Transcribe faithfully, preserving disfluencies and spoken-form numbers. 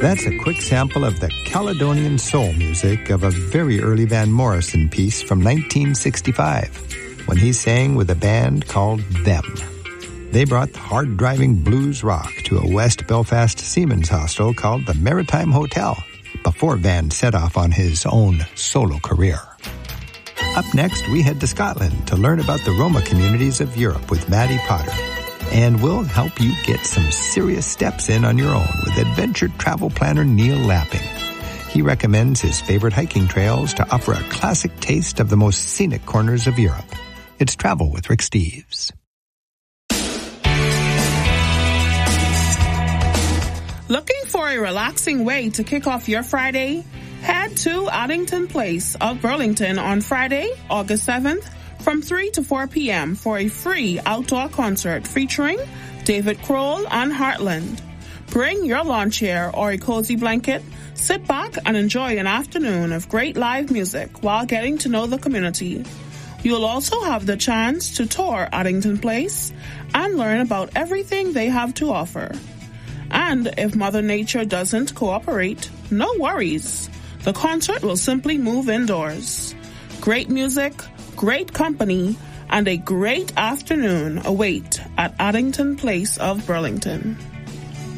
That's a quick sample of the Caledonian soul music of a very early Van Morrison piece from nineteen sixty-five, when he sang with a band called Them. They brought hard-driving blues rock to a West Belfast seamen's hostel called the Maritime Hotel before Van set off on his own solo career. Up next, we head to Scotland to learn about the Roma communities of Europe with Maddie Potter. And we'll help you get some serious steps in on your own with adventure travel planner Neil Lapping. He recommends his favorite hiking trails to offer a classic taste of the most scenic corners of Europe. It's Travel with Rick Steves. Looking for a relaxing way to kick off your Friday? Head to Addington Place of Burlington on Friday, August seventh, from three to four p.m. for a free outdoor concert featuring David Kroll and Heartland. Bring your lawn chair or a cozy blanket, sit back and enjoy an afternoon of great live music while getting to know the community. You'll also have the chance to tour Addington Place and learn about everything they have to offer. And if Mother Nature doesn't cooperate, no worries. The concert will simply move indoors. Great music, great company, and a great afternoon await at Addington Place of Burlington.